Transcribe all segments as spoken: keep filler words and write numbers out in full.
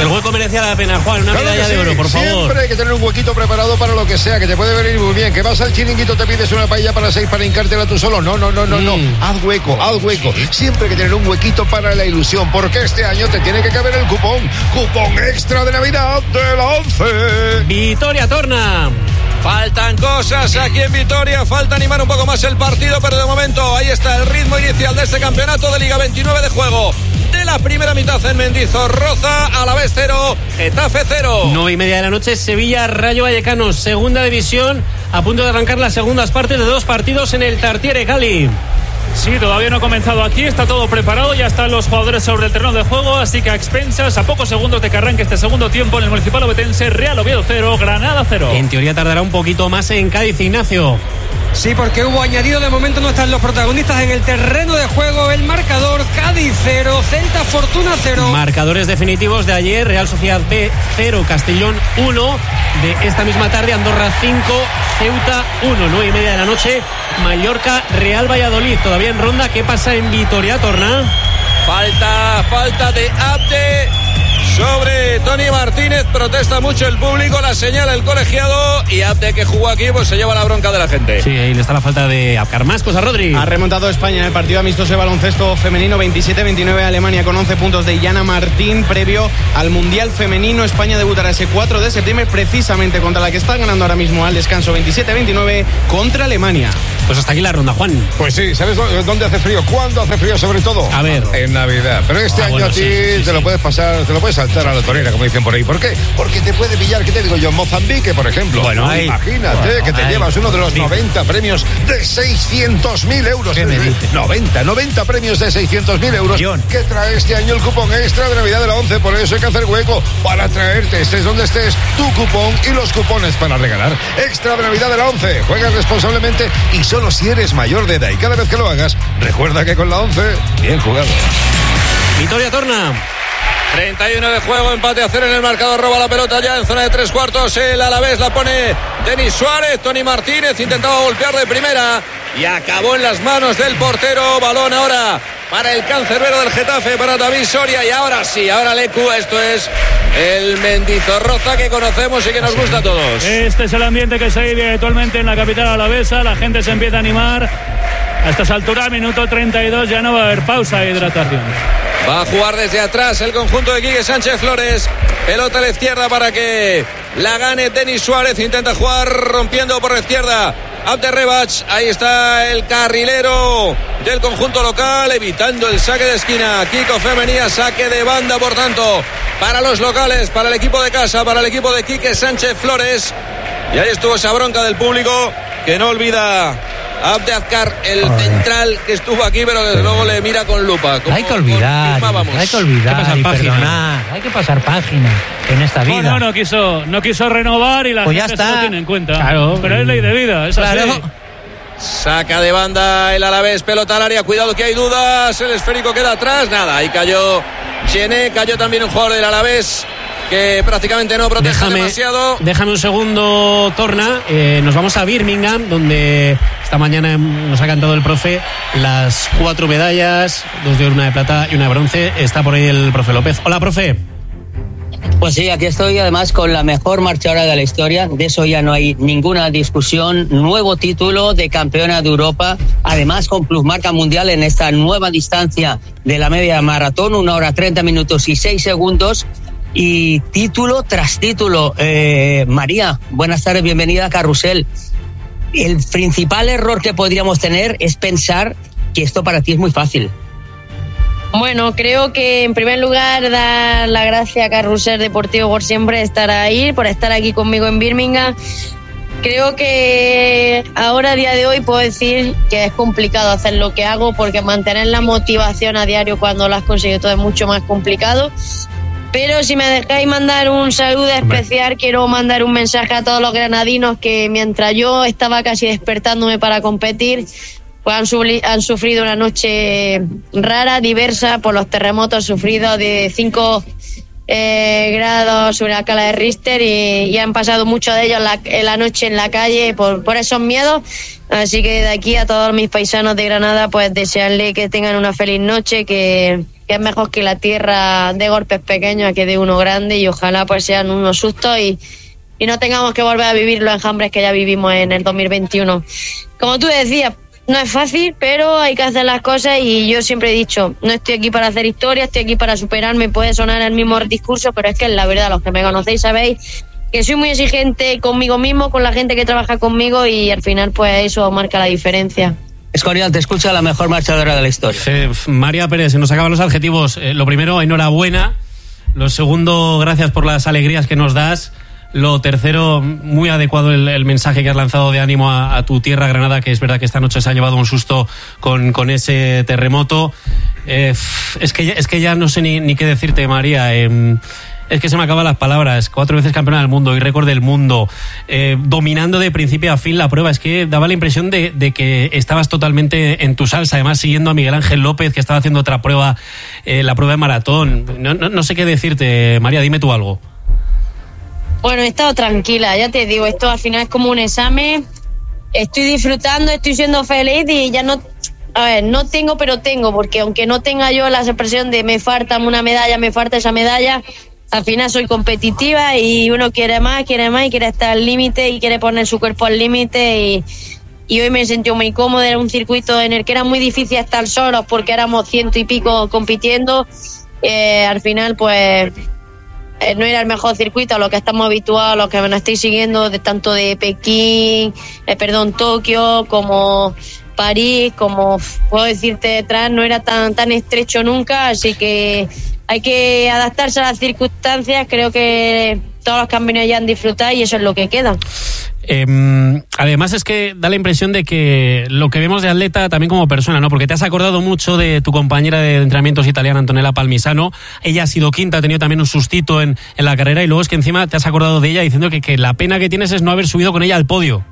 El hueco merecía la pena, Juan, una claro medalla sí. de oro, por favor. Siempre hay que tener un huequito preparado para lo que sea, que te puede venir muy bien. Que vas al chiringuito, te pides una paella para seis para hincártela tú solo. No, no, no, no, mm. no. Haz hueco, haz hueco. Siempre hay que tener un huequito para la ilusión, porque este año te tiene que caber el cupón. Cupón extra de Navidad de la ONCE. Vitoria Torna. Faltan cosas aquí en Vitoria, falta animar un poco más el partido, pero de momento ahí está el ritmo inicial de este campeonato de Liga, veintinueve de juego de la primera mitad en Mendizorroza. Alavés cero, Getafe cero. Nueve y media de la noche, Sevilla Rayo Vallecano, segunda división, a punto de arrancar las segundas partes de dos partidos en el Tartiere Cali. Sí, todavía no ha comenzado aquí, está todo preparado, ya están los jugadores sobre el terreno de juego, así que a expensas, a pocos segundos de que arranque este segundo tiempo en el Municipal Ovetense, Real Oviedo cero, Granada cero. En teoría tardará un poquito más en Cádiz, Ignacio. Sí, porque hubo añadido, de momento no están los protagonistas en el terreno de juego. El marcador: Cádiz cero, Celta Fortuna cero. Marcadores definitivos de ayer: Real Sociedad B cero, Castellón uno. De esta misma tarde, Andorra cinco, Ceuta uno. Nueve y media de la noche, Mallorca Real Valladolid. Todavía en ronda. ¿Qué pasa en Vitoria Torna? Falta, falta de Abde sobre Tony Martínez, protesta mucho el público, la señala el colegiado y Abde, que jugó aquí, pues se lleva la bronca de la gente. Sí, ahí le está la falta de Abkar. Más cosas, Rodri. Ha remontado España en el partido amistoso de baloncesto femenino, veintisiete veintinueve Alemania, con once puntos de Iyana Martín, previo al Mundial Femenino. España debutará ese cuatro de septiembre, precisamente contra la que está ganando ahora mismo al descanso, veintisiete veintinueve contra Alemania. Pues hasta aquí la ronda, Juan. Pues sí, ¿sabes dónde hace frío? ¿Cuándo hace frío, sobre todo? A ver. En Navidad. Pero este ah, año bueno, a ti sí, sí, te sí. lo puedes pasar, te lo puedes saltar a la torera, como dicen por ahí. ¿Por qué? Porque te puede pillar, ¿qué te digo yo? Mozambique, por ejemplo. Bueno, ahí, imagínate bueno, que te ahí, llevas uno de los sí. noventa premios de seiscientos mil euros. ¿Qué me dices? noventa, noventa premios de seiscientos mil euros. John. Que trae este año el cupón extra de Navidad de la ONCE. Por eso hay que hacer hueco para traerte, estés donde estés, tu cupón y los cupones para regalar. Extra de Navidad de la ONCE. Juega responsablemente y solo si eres mayor de edad, y cada vez que lo hagas, recuerda que con la ONCE, bien jugado. Vitoria Torna. treinta y uno de juego, empate a cero en el marcador, roba la pelota ya en zona de tres cuartos, el Alavés la pone Denis Suárez, Tony Martínez intentaba golpear de primera y acabó en las manos del portero. Balón ahora para el cancerbero del Getafe, para David Soria, y ahora sí, ahora Lecu, esto es el Mendizorroza que conocemos y que nos gusta a todos. Este es el ambiente que se vive actualmente en la capital alavesa, la gente se empieza a animar. A estas alturas, minuto treinta y dos, ya no va a haber pausa de hidratación. Va a jugar desde atrás el conjunto de Quique Sánchez Flores. Pelota a la izquierda para que la gane Denis Suárez. Intenta jugar rompiendo por la izquierda Abde Rebach. Ahí está el carrilero del conjunto local, evitando el saque de esquina. Kiko Femenía, saque de banda, por tanto, para los locales, para el equipo de casa, para el equipo de Quique Sánchez Flores. Y ahí estuvo esa bronca del público que no olvida Abde Azcar, el Ay. central que estuvo aquí, pero desde luego le mira con lupa. Como, hay que olvidar, hay que olvidar, hay que y perdonar, hay que pasar página en esta vida. No, no, no quiso, no quiso renovar y la pues gente ya está. se lo tiene en cuenta. Claro. Pero es ley de vida, es claro. así. Saca de banda el Alavés, pelota al área, cuidado que hay dudas, el esférico queda atrás, nada, ahí cayó Chené, cayó también un jugador del Alavés que prácticamente no protege déjame, demasiado. Déjame un segundo, Torna. Eh, nos vamos a Birmingham, donde esta mañana nos ha cantado el profe las cuatro medallas, dos de oro, una de plata y una de bronce. Está por ahí el profe López. Hola, profe. Pues sí, aquí estoy además con la mejor marchadora de la historia, de eso ya no hay ninguna discusión. Nuevo título de campeona de Europa, además con plusmarca mundial en esta nueva distancia de la media maratón, una hora treinta minutos y seis segundos. Y título tras título. eh, María, buenas tardes, bienvenida a Carrusel. El principal error que podríamos tener es pensar que esto para ti es muy fácil. Bueno, creo que en primer lugar dar la gracia a Carrusel Deportivo por siempre estar ahí, por estar aquí conmigo en Birmingham. Creo que ahora, a día de hoy, puedo decir que es complicado hacer lo que hago, porque mantener la motivación a diario cuando lo has conseguido todo es mucho más complicado. Pero si me dejáis mandar un saludo especial, quiero mandar un mensaje a todos los granadinos que mientras yo estaba casi despertándome para competir, pues han, subli- han sufrido una noche rara, diversa, por los terremotos sufridos de cinco eh, grados sobre la escala de Richter, y, y han pasado muchos de ellos la, la noche en la calle por, por esos miedos. Así que de aquí a todos mis paisanos de Granada, pues desearle que tengan una feliz noche, que... que que es mejor que la tierra de golpes pequeños a que de uno grande, y ojalá pues sean unos sustos y, y no tengamos que volver a vivir los enjambres que ya vivimos en el dos mil veintiuno. Como tú decías, no es fácil, pero hay que hacer las cosas, y yo siempre he dicho, no estoy aquí para hacer historia, estoy aquí para superarme. Puede sonar el mismo discurso, pero es que es la verdad. Los que me conocéis sabéis que soy muy exigente conmigo mismo, con la gente que trabaja conmigo, y al final pues eso marca la diferencia. Escorial, te escucha la mejor marchadora de la historia. Eh, María Pérez, se nos acaban los adjetivos. Eh, lo primero, enhorabuena. Lo segundo, gracias por las alegrías que nos das. Lo tercero, muy adecuado el, el mensaje que has lanzado de ánimo a, a tu tierra, Granada, que es verdad que esta noche se ha llevado un susto con, con ese terremoto. Eh, es, que ya, es que ya no sé ni, ni qué decirte, María. Eh, es que se me acaban las palabras. Cuatro veces campeona del mundo y récord del mundo, eh, dominando de principio a fin la prueba. Es que daba la impresión de, de que estabas totalmente en tu salsa, además siguiendo a Miguel Ángel López, que estaba haciendo otra prueba, eh, la prueba de maratón. No, no, no sé qué decirte, María, dime tú algo. Bueno, he estado tranquila, ya te digo, esto al final es como un examen. Estoy disfrutando, estoy siendo feliz, y ya no, a ver, no tengo, pero tengo, porque aunque no tenga yo la expresión de me falta una medalla, me falta esa medalla, al final soy competitiva y uno quiere más, quiere más y quiere estar al límite y quiere poner su cuerpo al límite, y, y hoy me sentí muy cómoda. Era un circuito en el que era muy difícil estar solos porque éramos ciento y pico compitiendo. Eh, al final pues eh, no era el mejor circuito a lo que estamos habituados, los que me estáis siguiendo, de tanto de Pekín, eh, perdón, Tokio, como París, como puedo decirte detrás, no era tan, tan estrecho nunca, así que hay que adaptarse a las circunstancias. Creo que todos los que han venido ya han disfrutado y eso es lo que queda. Eh, además es que da la impresión de que lo que vemos de atleta también como persona, ¿no? Porque te has acordado mucho de tu compañera de entrenamientos italiana, Antonella Palmisano. Ella ha sido quinta, ha tenido también un sustito en, en la carrera, y luego es que encima te has acordado de ella diciendo que, que la pena que tienes es no haber subido con ella al podio.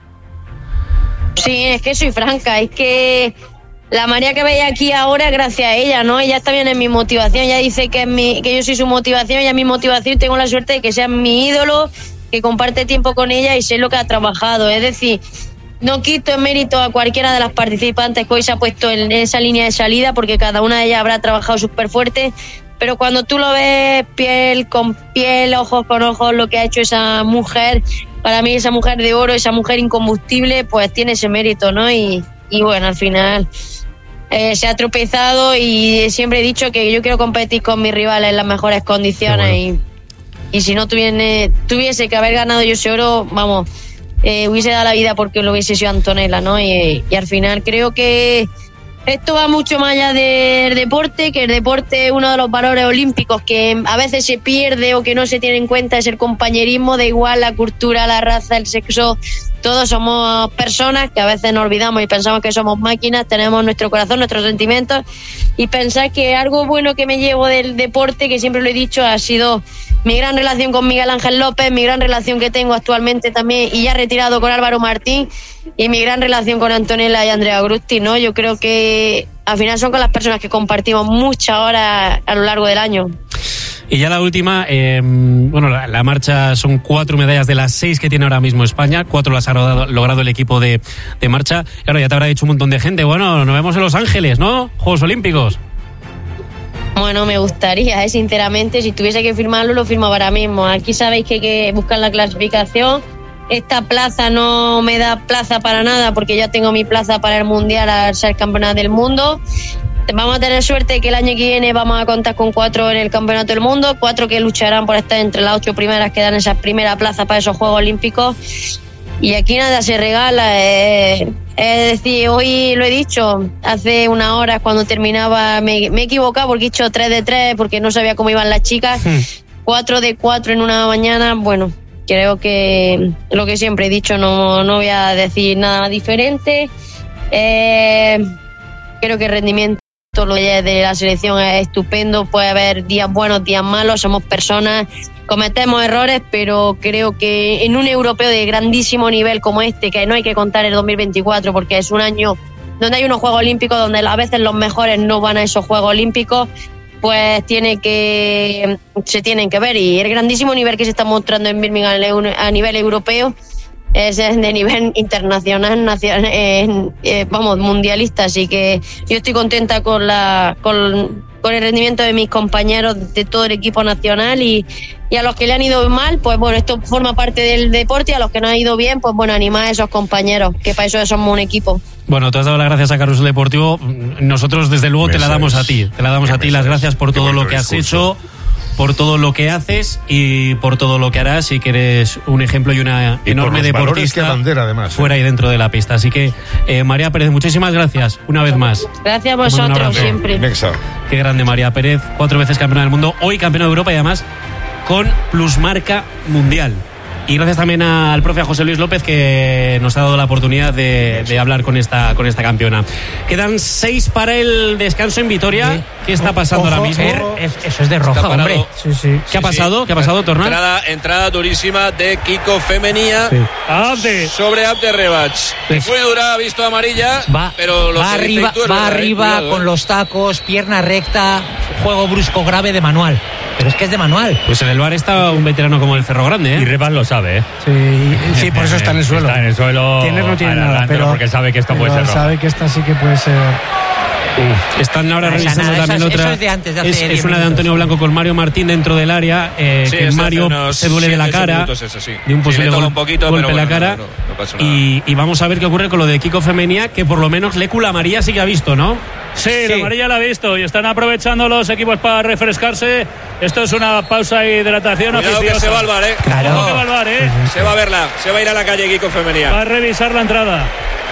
Sí, es que soy franca, es que la María que veis aquí ahora, gracias a ella, ¿no? Ella también es mi motivación. Ella dice que, es mi, que yo soy su motivación, ella es mi motivación, y tengo la suerte de que sea mi ídolo, que comparte tiempo con ella y sé lo que ha trabajado. Es decir, no quito en mérito a cualquiera de las participantes que hoy se ha puesto en esa línea de salida, porque cada una de ellas habrá trabajado súper fuerte, pero cuando tú lo ves piel con piel, ojos con ojos, lo que ha hecho esa mujer, para mí esa mujer de oro, esa mujer incombustible, pues tiene ese mérito, ¿no? Y, y bueno, al final eh, se ha tropezado, y siempre he dicho que yo quiero competir con mis rivales en las mejores condiciones, bueno. y, y si no tuviese, tuviese que haber ganado yo ese oro, vamos, eh, hubiese dado la vida porque lo hubiese sido Antonella, ¿no? Y, y al final creo que esto va mucho más allá del deporte, que el deporte es uno de los valores olímpicos que a veces se pierde o que no se tiene en cuenta, es el compañerismo, da igual la cultura, la raza, el sexo. Todos somos personas que a veces nos olvidamos y pensamos que somos máquinas, tenemos nuestro corazón, nuestros sentimientos, y pensar que algo bueno que me llevo del deporte, que siempre lo he dicho, ha sido mi gran relación con Miguel Ángel López, mi gran relación que tengo actualmente también y ya retirado con Álvaro Martín, y mi gran relación con Antonella y Andrea Grusti, ¿no? Yo creo que al final son con las personas que compartimos muchas horas a lo largo del año. Y ya la última, eh, bueno, la, la marcha son cuatro medallas de las seis que tiene ahora mismo España, cuatro las ha logrado, logrado el equipo de, de marcha. Claro, ya te habrá dicho un montón de gente, bueno, nos vemos en Los Ángeles, ¿no? Juegos Olímpicos. Bueno, me gustaría, ¿eh? Sinceramente, si tuviese que firmarlo, lo firmo ahora mismo. Aquí sabéis que hay que buscar la clasificación. Esta plaza no me da plaza para nada, porque ya tengo mi plaza para el Mundial al ser campeona del mundo. Vamos a tener suerte que el año que viene vamos a contar con cuatro en el Campeonato del Mundo, cuatro que lucharán por estar entre las ocho primeras que dan esa primera plaza para esos Juegos Olímpicos. Y aquí nada se regala. Eh, es decir, hoy lo he dicho, hace una hora cuando terminaba, me, me he equivocado porque he dicho tres de tres porque no sabía cómo iban las chicas. cuatro de cuatro en una mañana, bueno, creo que lo que siempre he dicho, no, no voy a decir nada diferente. Eh, creo que el rendimiento lo de la selección es estupendo, puede haber días buenos, días malos, somos personas, cometemos errores, pero creo que en un europeo de grandísimo nivel como este, que no hay que contar el dos mil veinticuatro porque es un año donde hay unos Juegos Olímpicos donde a veces los mejores no van a esos Juegos Olímpicos, pues tiene que se tienen que ver, y el grandísimo nivel que se está mostrando en Birmingham a nivel europeo es de nivel internacional, nacional, eh, eh, vamos, mundialista, así que yo estoy contenta con la con, con el rendimiento de mis compañeros de todo el equipo nacional y, y a los que le han ido mal, pues bueno, esto forma parte del deporte y a los que no han ido bien, pues bueno, animar a esos compañeros, que para eso somos un equipo. Bueno, te has dado las gracias a Carrusel Deportivo. Nosotros desde luego te la damos a ti, te la damos a ti las gracias por todo lo que has hecho, por todo lo que haces y por todo lo que harás, y que eres un ejemplo y una y enorme deportista bandera, además, ¿eh? fuera y dentro de la pista. Así que, eh, María Pérez, muchísimas gracias una vez más. Gracias a vosotros siempre. Nexa. Qué grande María Pérez, cuatro veces campeona del mundo, hoy campeona de Europa y además con plusmarca mundial. Y gracias también al profe José Luis López, que nos ha dado la oportunidad de, de hablar con esta, con esta campeona. Quedan seis para el descanso en Vitoria. Sí. ¿Qué está pasando Ojo, ahora mismo? Es, eso es de roja, hombre. Sí, sí. ¿Qué sí, ha pasado? Sí. ¿Qué ha pasado, Tornal? Entrada, entrada durísima de Kiko Femenía sí. Abde. sobre Abde Rebach. Sí. Muy dura, ha visto amarilla, va, pero lo va que arriba, tú es va verdad, arriba cuidado, con eh. los tacos, pierna recta, juego brusco grave de manual. Pero es que es de manual. Pues en el bar está un veterano como el Cerro Grande, ¿eh? Y Rebach lo sabe, ¿eh? Sí, sí, por eso está en el suelo. Está en el suelo. Tiene, no tiene nada, pero porque sabe que esto puede ser roja. Sabe que esta sí que puede ser. Uf. Están ahora esa revisando nada, también eso, otra. Eso es de antes, de hace es, es una minutos. de Antonio Blanco con Mario Martín dentro del área. Eh, sí, que Mario se duele de la cara. Eso, sí. De un posible sí, gol, un poquito, golpe pero en bueno, la cara. No, no, no pasa nada. Y, y vamos a ver qué ocurre con lo de Kiko Femenía, que por lo menos Lecula María sí que ha visto, ¿no? Sí, sí, la amarilla la ha visto y están aprovechando los equipos para refrescarse. Esto es una pausa y hidratación Cuidado oficiosa. que se va al bar, ¿eh? Claro. Ojo que va al bar, ¿eh? Se va a verla, se va a ir a la calle Kiko Femenía. Va a revisar la entrada.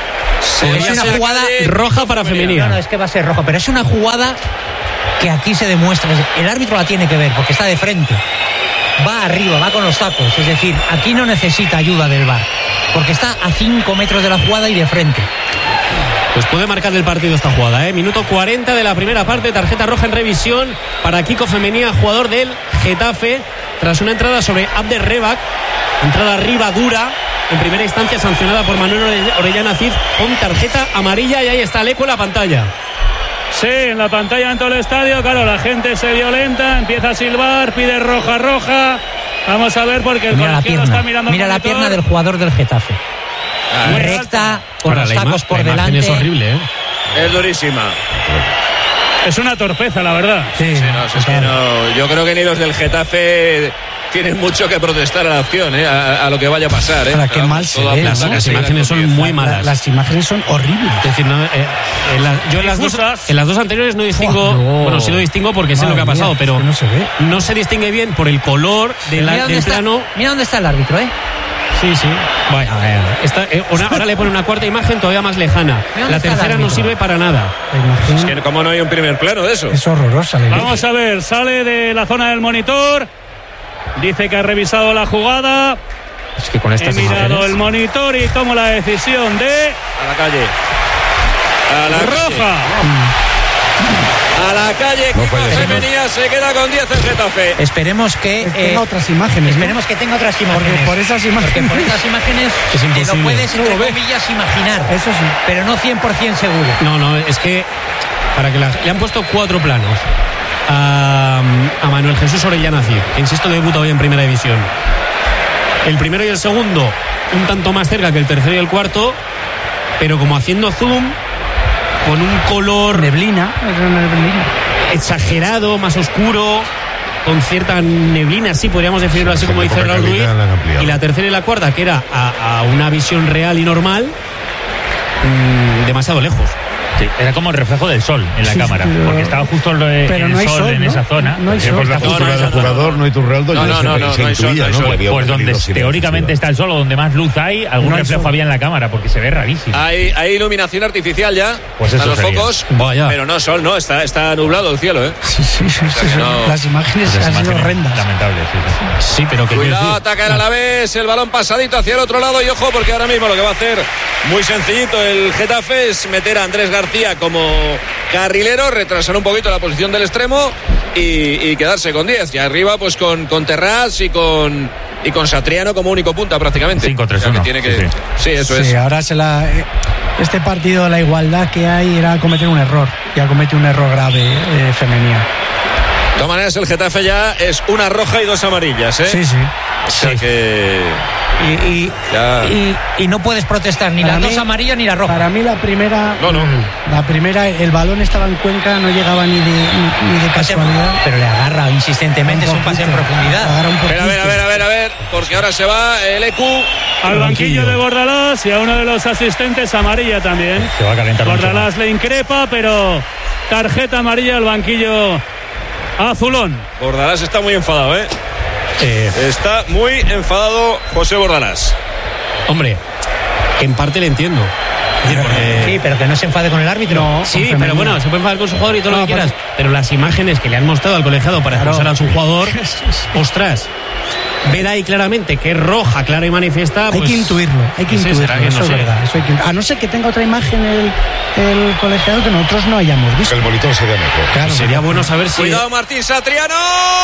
Es una jugada roja para Femenía. No, no, es que va a ser roja, pero es una jugada que aquí se demuestra. El árbitro la tiene que ver porque está de frente. Va arriba, va con los tacos. Es decir, aquí no necesita ayuda del V A R porque está a cinco metros de la jugada y de frente. Pues puede marcar el partido esta jugada, ¿eh? Minuto cuarenta de la primera parte, tarjeta roja en revisión para Kiko Femenía, jugador del Getafe, tras una entrada sobre Abde Rebach, entrada arriba dura, en primera instancia sancionada por Manuel Orellana Cid con tarjeta amarilla, y ahí está Leco en la pantalla. Sí, en la pantalla en todo el estadio, claro, la gente se violenta, empieza a silbar, pide roja, roja. Vamos a ver porque el mira la pierna, está mirando mira la pierna del jugador del Getafe. Muy recta, con Ahora, los la tacos ima- por la delante. Es horrible, ¿eh? Es durísima. Es una torpeza, la verdad. Sí, sí, no, es que no, yo creo que ni los del Getafe tienen mucho que protestar a la acción, ¿eh? a, a lo que vaya a pasar. ¿eh? Ahora, qué mal se ve, Las, ¿no? las imágenes son muy malas. La- las imágenes son horribles. Es decir, no, eh, en la- yo en las, dos, en las dos anteriores no distingo, Oh, no. bueno, sí lo distingo porque sé Madre lo que ha pasado, mía, pero es que no se ve. no se distingue bien por el color de la- Mira dónde del está, plano. mira dónde está el árbitro, ¿eh? Sí, sí. Vaya, vaya. Está, eh, una- ahora le pone una cuarta imagen todavía más lejana. Mira dónde La está el tercera no árbitro. sirve para nada. La imagen Es que como no hay un primer plano de eso. es horrorosa. La imagen. Vamos a ver, sale de la zona del monitor. Dice que ha revisado la jugada. Es que con He estas mirado imágenes. el monitor y tomo la decisión de A la calle. A la roja. calle. A la calle, No Kiko falles. Femenía se queda con diez el Getafe. Esperemos que Que eh, tenga otras imágenes. ¿no? esperemos que tenga otras Porque imágenes. por esas Porque imágenes. por esas imágenes Es te lo imposible. puedes, entre comillas, imaginar. Eso sí. Pero no cien por ciento seguro. No, no, es que para que las- le han puesto cuatro planos a, a Manuel Jesús Orellana Cid, que insisto debuta hoy en primera división. El primero y el segundo un tanto más cerca que el tercero y el cuarto, pero como haciendo zoom con un color Neblina. Es una neblina. exagerado, más oscuro, con cierta neblina, sí, podríamos definirlo así, Sí, como con dice poca Raúl Ruiz. calidad la han ampliado. Y la tercera y la cuarta, que era a, a una visión real y normal, mmm, demasiado lejos. Sí, era como el reflejo del sol en la Sí, cámara, pero- porque estaba justo el, pero el no hay sol, sol, en ¿no? esa zona. No hay Sí, sol. pues La la No, no, postura no, del no, jugador, no hay turraldo, No, ya no, se, no, no, se no hay sol, intuía, no hay ¿no? sol. Que había Pues un donde peligro teóricamente silencioso. está el sol o donde más luz hay, algún No hay reflejo sol. había en la cámara, porque se ve rarísimo. Hay, hay iluminación artificial ya. Pues a eso los sería. focos. Vaya. Pero no sol, no, está, está nublado el cielo, ¿eh? Sí, sí, sí, sí, sí. no- Las imágenes Pues han sido imágenes horrendas. lamentables, sí, sí. Sí, pero que Cuidado, ataca el Alavés, el balón pasadito hacia el otro lado y ojo porque ahora mismo lo que va a hacer muy sencillito el Getafe es meter a Andrés García como carrilero, retrasar un poquito la posición del extremo y, y quedarse con diez. Y arriba pues con, con Terrás y con y con Satriano como único punta prácticamente. cinco tres O sea, que uno, tiene que... sí, sí, sí. eso Sí, es. ahora se la. eh, Este partido, la igualdad que hay era cometer un error. Ya comete un error grave, eh, Femenía. todas maneras, el Getafe ya es una roja y dos amarillas, ¿eh? Sí, sí. O sea sí. que... Y, y, ya... y, y no puedes protestar ni Para las mí, dos amarillas ni la roja. Para mí la primera, No, no. la primera, el balón estaba en Cuenca, no llegaba ni de, ni, ni de casualidad. Pero le agarra insistentemente, es un pase en profundidad. Agarra un A ver, a ver, a ver, a ver, a ver, porque ahora se va el E Q al banquillo de Bordalás y a uno de los asistentes amarilla también. Se va a calentar. Bordalás le increpa, pero tarjeta amarilla al banquillo azulón. Bordalás está muy enfadado, ¿eh? Eh, Está muy enfadado José Bordalás. Hombre, en parte le entiendo. Es decir, porque- Sí, pero que no se enfade con el árbitro. No, Sí, con pero femenino. bueno, se puede enfadar con su jugador y todo No, lo que porque- quieras. Pero las imágenes que le han mostrado al colegiado para Claro. expulsar a su jugador, ostras, ver ahí claramente que es roja, clara y manifiesta. Hay pues, que intuirlo, hay que no sé, intuirlo, será que eso no es sé. verdad. Eso hay que, a no ser que tenga otra imagen el, el colegiado que nosotros no hayamos visto. El monitor sería mejor. Claro, Sería bueno saber si. Cuidado Martín Satriano.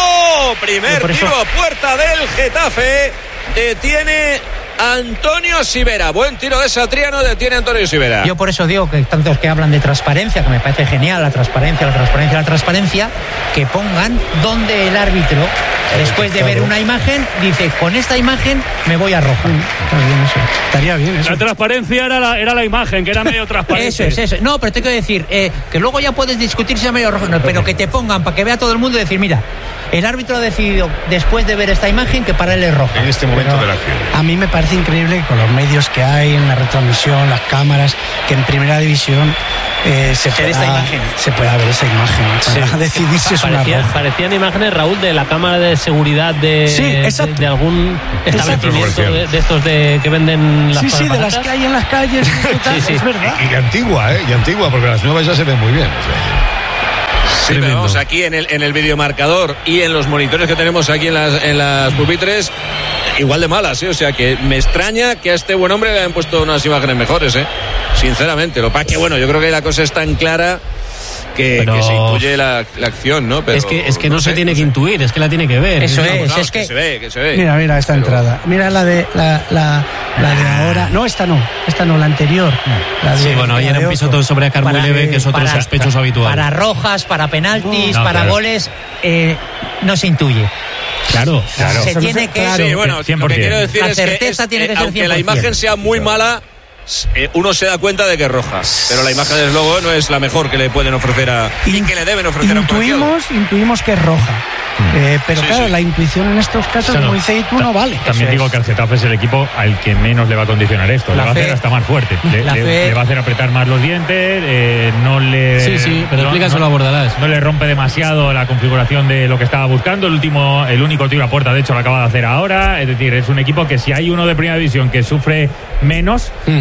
Primer Por eso- tiro a puerta del Getafe. Detiene Antonio Sivera. Buen tiro de Satriano. Detiene Antonio Sivera. Yo por eso digo que tantos que hablan de transparencia, que me parece genial, la transparencia, la transparencia, la transparencia, que pongan donde el árbitro, después de ver una imagen, dice, con esta imagen me voy a roja. Está bien eso. Estaría bien eso. La transparencia era la, era la imagen, que era medio transparente. Eso es, eso. No, pero te quiero decir, eh, que luego ya puedes discutir si es medio rojo, no, pero que te pongan para que vea todo el mundo y decir, mira, el árbitro ha decidido, después de ver esta imagen, que para él es roja. En este momento Pero de la acción. a mí me parece increíble que con los medios que hay en la retransmisión, las cámaras, que en primera división eh, se, Se ve pueda, esta imagen. se pueda ver esa imagen para decidir si es una Parecía- roja. parecían imágenes, Raúl, de la cámara de seguridad de, Sí, exacto. de, de algún establecimiento Exacto. de, de estos de que venden las Sí, sí, de las patatas. que hay en las calles y tal, Sí, sí. es verdad. Y, y antigua, ¿eh? Y antigua, porque las nuevas ya se ven muy bien. O sea, Sí, pero vamos, aquí en el, en el videomarcador y en los monitores que tenemos aquí en las, en las pupitres, igual de malas, ¿eh? O sea que me extraña que a este buen hombre le hayan puesto unas imágenes mejores, ¿eh? Sinceramente. Lo que pasa es que, bueno, yo creo que la cosa es tan clara que, Pero- que se intuye la, la acción, ¿no? Pero, es que, es que no, se sé, tiene no que sé. intuir, es que la tiene que ver. Eso Es- es. Vamos, es que que- se ve, que se ve. Mira, mira esta Pero- entrada. Mira la de la, la, la de ahora. No, esta no. Esta no, la anterior. La de- Sí, bueno, la ayer de un Otto. pisotón sobre Acar muy Para- leve, que es otro para- sospechoso habitual. Para rojas, para penaltis, No, para claro. goles, eh, no se intuye. Claro, Claro. Se Eso no tiene sé, que... claro. Sí, bueno, cien lo por que ciento. quiero decir La es que, certeza es- tiene que eh, ser aunque cien la por ciento. imagen sea muy mala, eh, uno se da cuenta de que es roja. Pero la imagen, desde luego, no es la mejor que le pueden ofrecer a... y que le deben ofrecer a un colegiado. Intuimos, intuimos que es roja. Eh, pero Sí, claro, sí. la intuición en estos casos, Claro. como dice Itu, no vale. También Eso digo es. que el Getafe es el equipo al que menos le va a condicionar esto. La le va a fe- hacer hasta más fuerte. Le, la le- fe- le va a hacer apretar más los dientes. eh, no le. Sí, sí, pero no, explícaselo no- a Bordalás. No le rompe demasiado la configuración de lo que estaba buscando. El último, el único tiro a puerta, de hecho, lo acaba de hacer ahora. Es decir, es un equipo que si hay uno de primera división que sufre menos, Hmm. eh,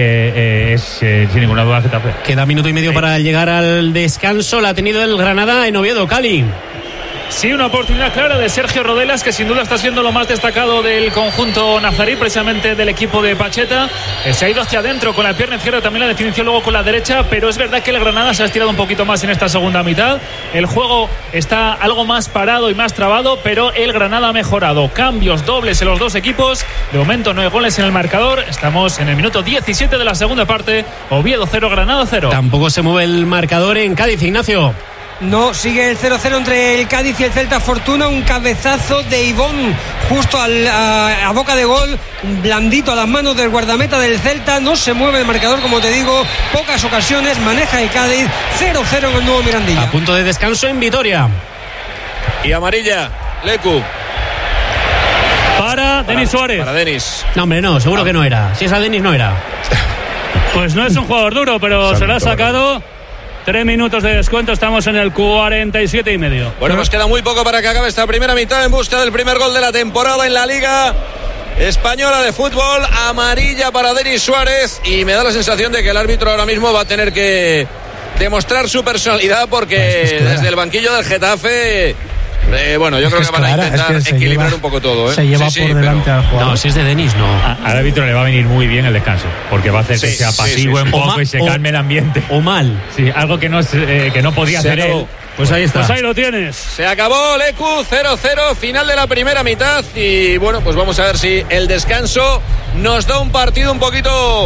eh, es eh, sin ninguna duda Getafe. Queda minuto y medio para llegar al descanso. La ha tenido el Granada en Oviedo, Cali. Sí, una oportunidad clara de Sergio Rodelas, que sin duda está siendo lo más destacado del conjunto nazarí, precisamente del equipo de Pacheta. Eh, se ha ido hacia adentro con la pierna izquierda, también la definición luego con la derecha, pero es verdad que el Granada se ha estirado un poquito más en esta segunda mitad. El juego está algo más parado y más trabado, pero el Granada ha mejorado. Cambios dobles en los dos equipos. De momento no hay goles en el marcador. Estamos en el minuto diecisiete de la segunda parte. Oviedo cero, Granada cero. Tampoco se mueve el marcador en Cádiz, Ignacio. No, sigue el cero cero entre el Cádiz y el Celta Fortuna. Un cabezazo de Ivón justo al- a, a boca de gol, blandito a las manos del guardameta del Celta. No se mueve el marcador, como te digo, pocas ocasiones, maneja el Cádiz. Cero cero en el nuevo Mirandilla. A punto de descanso en Vitoria. Y amarilla, Lecu. Para Denis Suárez. Para Denis. No, hombre, no, seguro que no era. Si es a Denis, no era. Pues no es un jugador duro, pero se lo ha sacado. Tres minutos de descuento, estamos en el cuarenta y siete y medio. Bueno, pues queda muy poco para que acabe esta primera mitad en busca del primer gol de la temporada en la Liga Española de Fútbol. Amarilla para Denis Suárez y me da la sensación de que el árbitro ahora mismo va a tener que demostrar su personalidad porque Es que es clara. desde el banquillo del Getafe, eh, bueno, yo Es creo que que, es van clara, a es intentar que se equilibrar lleva- un poco todo, ¿eh? Se lleva Sí, por sí, delante pero- al jugador. No, si es de Denis, no. A- Al árbitro le va a venir muy bien el descanso, porque va a hacer que Sí, sea sí, pasivo sí, sí. un O poco ma- y se o- calme el ambiente. O mal. Sí, algo que no, es, eh, que no podía Se hacer acabó. él. Pues ahí está. Pues ahí lo tienes. Se acabó Lecu, cero cero, final de la primera mitad y bueno, pues vamos a ver si el descanso nos da un partido un poquito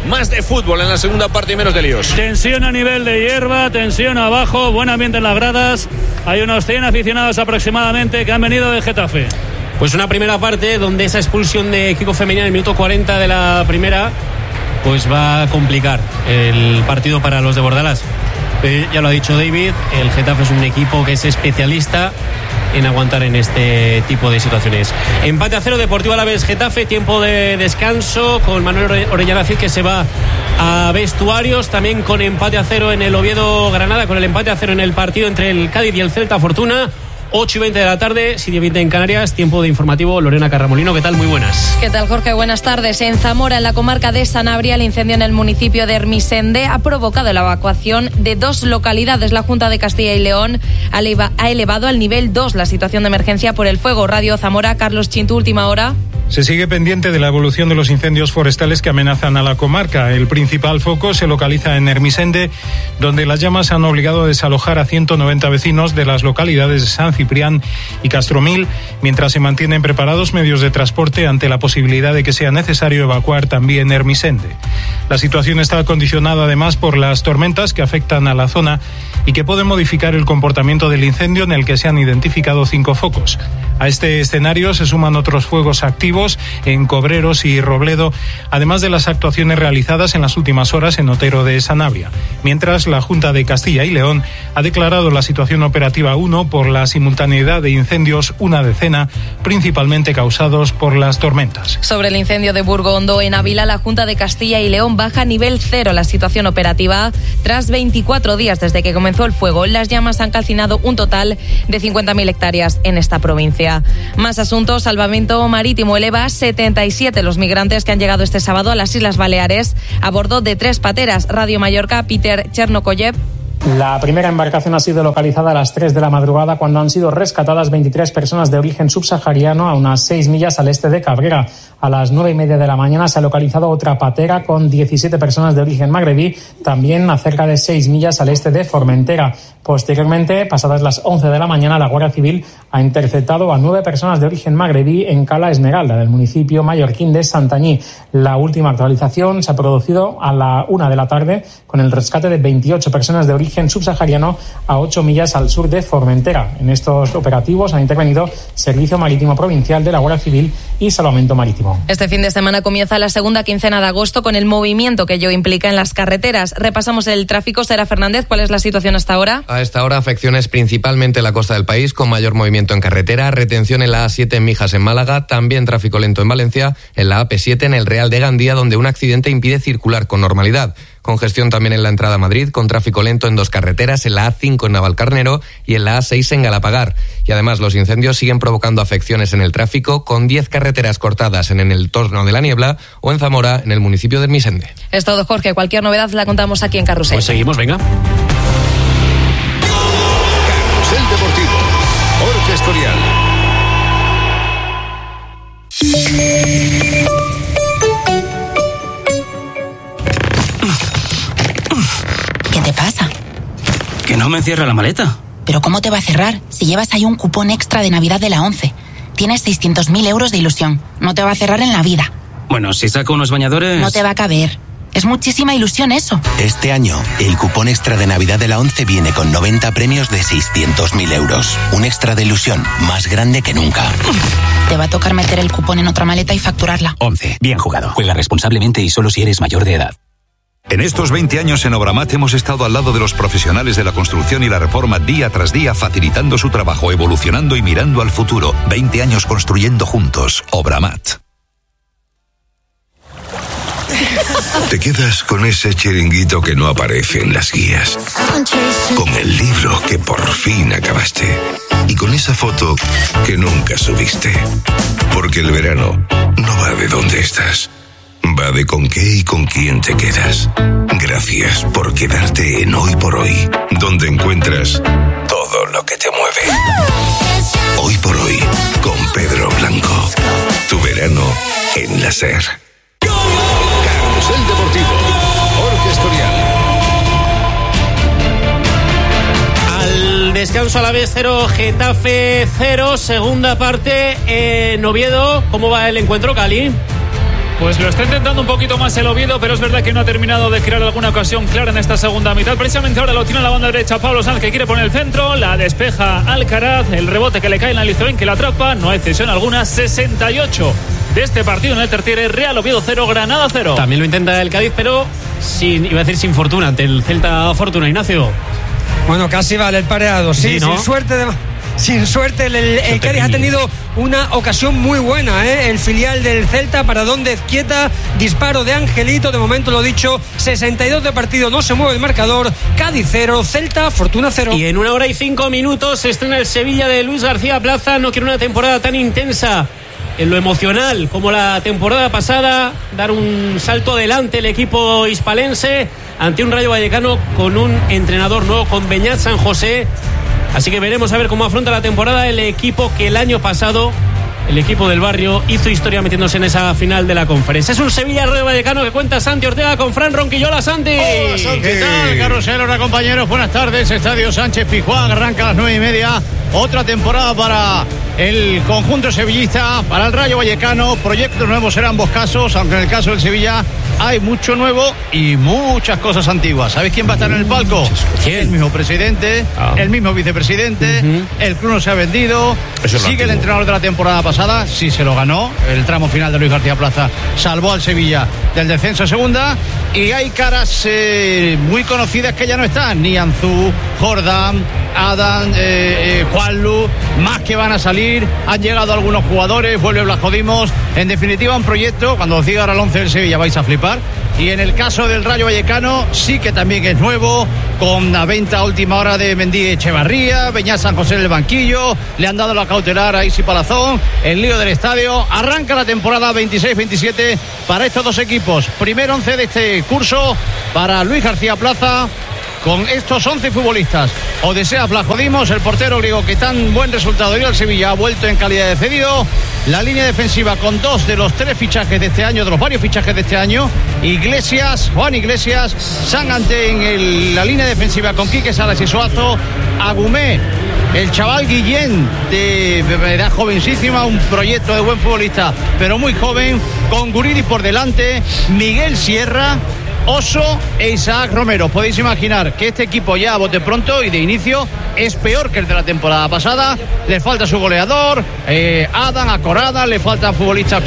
más de fútbol en la segunda parte y menos de líos. Tensión a nivel de hierba, tensión abajo, buen ambiente en las gradas. Hay unos cien aficionados aproximadamente que han venido de Getafe. Pues una primera parte donde esa expulsión de Kiko Femenía en el minuto cuarenta de la primera pues va a complicar el partido para los de Bordalás. Eh, ya lo ha dicho David, el Getafe es un equipo que es especialista en aguantar en este tipo de situaciones. Empate a cero, Deportivo Alavés Getafe, tiempo de descanso con Manuel Orellana Cid que se va a vestuarios, también con empate a cero en el Oviedo Granada, con el empate a cero en el partido entre el Cádiz y el Celta Fortuna. ocho y veinte de la tarde, siete y veinte en Canarias, tiempo de informativo. Lorena Carramolino, ¿qué tal? Muy buenas. ¿Qué tal, Jorge? Buenas tardes. En Zamora, en la comarca de Sanabria, el incendio en el municipio de Ermisende ha provocado la evacuación de dos localidades. La Junta de Castilla y León ha elevado al nivel dos la situación de emergencia por el fuego. Radio Zamora, Carlos Chintu, última hora. Se sigue pendiente de la evolución de los incendios forestales que amenazan a la comarca. El principal foco se localiza en Ermisende, donde las llamas han obligado a desalojar a ciento noventa vecinos de las localidades de San Ciprián y Castromil, mientras se mantienen preparados medios de transporte ante la posibilidad de que sea necesario evacuar también Ermisende. La situación está condicionada además por las tormentas que afectan a la zona y que pueden modificar el comportamiento del incendio, en el que se han identificado cinco focos. A este escenario se suman otros fuegos activos en Cobreros y Robledo, además de las actuaciones realizadas en las últimas horas en Otero de Sanabria. Mientras, la Junta de Castilla y León ha declarado la situación operativa uno por la simultaneidad de incendios, una decena, principalmente causados por las tormentas. Sobre el incendio de Burgondo en Ávila, la Junta de Castilla y León baja a nivel cero la situación operativa tras veinticuatro días desde que comenzó el fuego. Las llamas han calcinado un total de cincuenta mil hectáreas en esta provincia. Más asuntos. Salvamento Marítimo eleva a setenta y siete los migrantes que han llegado este sábado a las Islas Baleares a bordo de tres pateras. Radio Mallorca, Peter Chernokoyev. La primera embarcación ha sido localizada a las tres de la madrugada, cuando han sido rescatadas veintitrés personas de origen subsahariano a unas seis millas al este de Cabrera. A las nueve y media de la mañana se ha localizado otra patera con diecisiete personas de origen magrebí, también a cerca de seis millas al este de Formentera. Posteriormente, pasadas las once de la mañana, la Guardia Civil ha interceptado a nueve personas de origen magrebí en Cala Esmeralda, del municipio mallorquín de Santañí. La última actualización se ha producido a la una de la tarde, con el rescate de veintiocho personas de origen subsahariano a ocho millas al sur de Formentera. En estos operativos han intervenido Servicio Marítimo Provincial de la Guardia Civil y Salvamento Marítimo. Este fin de semana comienza la segunda quincena de agosto, con el movimiento que ello implica en las carreteras. Repasamos el tráfico. Sara Fernández, ¿cuál es la situación hasta ahora? A esta hora, afecciones principalmente en la costa del país, con mayor movimiento en carretera, retención en la A siete en Mijas en Málaga, también tráfico lento en Valencia, en la A P siete en el Real de Gandía, donde un accidente impide circular con normalidad. Congestión también en la entrada a Madrid, con tráfico lento en dos carreteras, en la A cinco en Navalcarnero y en la A seis en Galapagar. Y además, los incendios siguen provocando afecciones en el tráfico, con diez carreteras cortadas en el entorno de La Niebla o en Zamora, en el municipio de Ermisende. Es todo, Jorge. Cualquier novedad la contamos aquí en Carrusel. Pues seguimos, venga. Carrusel Deportivo, Jorge Escorial. ¿Qué te pasa? Que no me cierra la maleta. ¿Pero cómo te va a cerrar si llevas ahí un cupón extra de Navidad de la ONCE? Tienes seiscientos mil euros de ilusión. No te va a cerrar en la vida. Bueno, si saco unos bañadores... No te va a caber. Es muchísima ilusión eso. Este año, el cupón extra de Navidad de la ONCE viene con noventa premios de seiscientos mil euros. Un extra de ilusión más grande que nunca. Te va a tocar meter el cupón en otra maleta y facturarla. ONCE. Bien jugado. Juega responsablemente y solo si eres mayor de edad. En estos veinte años en Obramat hemos estado al lado de los profesionales de la construcción y la reforma día tras día, facilitando su trabajo, evolucionando y mirando al futuro. veinte años construyendo juntos. Obramat. Te quedas con ese chiringuito que no aparece en las guías, con el libro que por fin acabaste y con esa foto que nunca subiste. Porque el verano no va de dónde estás, va de con qué y con quién te quedas. Gracias por quedarte en Hoy por Hoy, donde encuentras todo lo que te mueve. Hoy por Hoy, con Pedro Blanco. Tu verano en la SER. Carrusel Deportivo, Jorge Escorial. Al descanso a la vez cero, Getafe cero, segunda parte en Oviedo. ¿Cómo va el encuentro, Cali? Pues lo está intentando un poquito más el Oviedo, pero es verdad que no ha terminado de crear alguna ocasión clara en esta segunda mitad. Precisamente ahora lo tiene en la banda derecha Pablo Sanz, que quiere poner el centro, la despeja Alcaraz, el rebote que le cae en la Lizoen, que la atrapa, no hay cesión alguna. Sesenta y ocho de este partido en el Tertiere, Real Oviedo cero, Granada cero. También lo intenta el Cádiz, pero sin, iba a decir sin fortuna, ante el Celta Fortuna, Ignacio. Bueno, casi vale el pareado, sí, sí, ¿no? sin suerte de... Sin suerte, el, el, el Cádiz ha tenido una ocasión muy buena, ¿eh? El filial del Celta, paradón de Ezquieta, disparo de Angelito, de momento lo dicho, sesenta y dos de partido, no se mueve el marcador, Cádiz cero, Celta Fortuna cero. Y en una hora y cinco minutos se estrena el Sevilla de Luis García Plaza. No quiere una temporada tan intensa en lo emocional como la temporada pasada, dar un salto adelante el equipo hispalense ante un Rayo Vallecano con un entrenador nuevo, con Beñat San José. Así que veremos a ver cómo afronta la temporada el equipo que el año pasado, el equipo del barrio, hizo historia metiéndose en esa final de la conferencia. Es un Sevilla-Rayo Vallecano que cuenta Santi Ortega con Fran Ronquillola. Santi. Hola, Santi. ¿Qué tal, Carrusel? Hola, compañeros. Buenas tardes. Estadio Sánchez Pizjuán arranca a las nueve y media. Otra temporada para el conjunto sevillista, para el Rayo Vallecano. Proyectos nuevos en ambos casos, aunque en el caso del Sevilla hay mucho nuevo y muchas cosas antiguas. ¿Sabéis quién va a estar en el palco? ¿Quién? El mismo presidente, ah. el mismo vicepresidente. Uh-huh. El club no se ha vendido. Eso Sigue el entrenador de la temporada pasada, sí se lo ganó. El tramo final de Luis García Plaza salvó al Sevilla del descenso a segunda. Y hay caras eh, muy conocidas que ya no están. Nianzú, Jordán, Adam, eh, eh, Juanlu, más que van a salir. Han llegado algunos jugadores, vuelve Blascodimos. En definitiva, un proyecto, cuando os diga ahora el once del Sevilla vais a flipar. Y en el caso del Rayo Vallecano, sí que también es nuevo, con la venta a última hora de Mendy Echevarría, Beñat San José en el banquillo, le han dado la cautelar a Isi Palazón, el lío del estadio. Arranca la temporada veintiséis veintisiete para estos dos equipos. Primer once de este curso para Luis García Plaza, con estos once futbolistas. Odesea Blascodimos, el portero griego que tan buen resultado dio al Sevilla, ha vuelto en calidad de cedido. La línea defensiva con dos de los tres fichajes de este año, de los varios fichajes de este año. Iglesias, Juan Iglesias, Sangante en el, la línea defensiva con Quique Salas y Suazo. Agumé, el chaval Guillén, de edad jovencísima, un proyecto de buen futbolista, pero muy joven, con Guridi por delante. Miguel Sierra, Oso e Isaac Romero. Podéis imaginar que este equipo ya a bote pronto y de inicio es peor que el de la temporada pasada. Le falta su goleador, eh, Adam, Acorada, le faltan futbolistas